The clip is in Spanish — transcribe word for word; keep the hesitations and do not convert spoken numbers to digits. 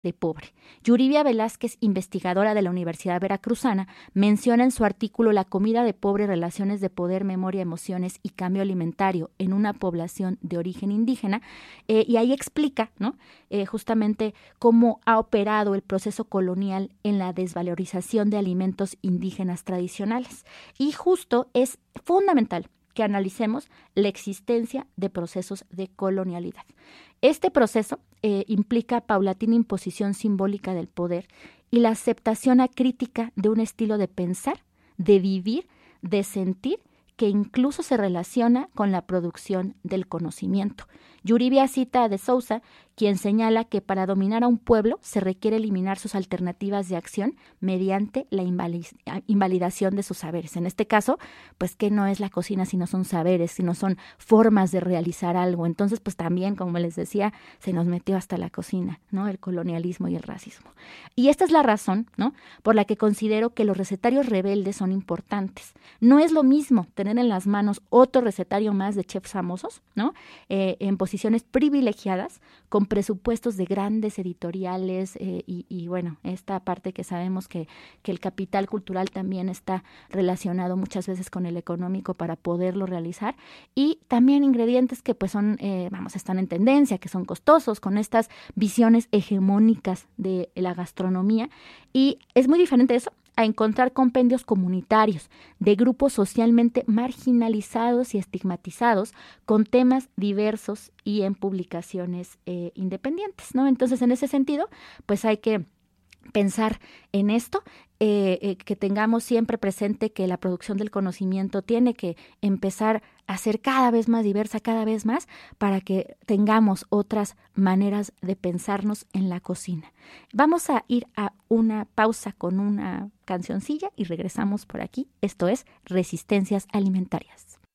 de pobre. Yuribia Velázquez, investigadora de la Universidad Veracruzana, menciona en su artículo La comida de pobre, relaciones de poder, memoria, emociones y cambio alimentario en una población de origen indígena, eh, y ahí explica, ¿no? eh, justamente cómo ha operado el proceso colonial en la desvalorización de alimentos indígenas tradicionales. Y justo es fundamental que analicemos la existencia de procesos de colonialidad. Este proceso eh, implica paulatina imposición simbólica del poder y la aceptación acrítica de un estilo de pensar, de vivir, de sentir, que incluso se relaciona con la producción del conocimiento. Yuribia cita a de Souza, quien señala que para dominar a un pueblo se requiere eliminar sus alternativas de acción mediante la invalidación de sus saberes. En este caso, pues que no es la cocina, sino son saberes, sino son formas de realizar algo. Entonces, pues también, como les decía, se nos metió hasta la cocina, ¿no? El colonialismo y el racismo. Y esta es la razón, ¿no?, por la que considero que los recetarios rebeldes son importantes. No es lo mismo tener en las manos otro recetario más de chefs famosos, ¿no?, eh, en posiciones privilegiadas, con presupuestos de grandes editoriales eh, y, y bueno, esta parte que sabemos que, que el capital cultural también está relacionado muchas veces con el económico para poderlo realizar, y también ingredientes que pues son, eh, vamos, están en tendencia, que son costosos, con estas visiones hegemónicas de la gastronomía. Y es muy diferente eso a encontrar compendios comunitarios de grupos socialmente marginalizados y estigmatizados con temas diversos y en publicaciones eh, independientes, ¿no? Entonces, en ese sentido, pues hay que pensar en esto, eh, eh, que tengamos siempre presente que la producción del conocimiento tiene que empezar a ser cada vez más diversa, cada vez más, para que tengamos otras maneras de pensarnos en la cocina. Vamos a ir a una pausa con una cancioncilla y regresamos por aquí. Esto es Resistencias Alimentarias.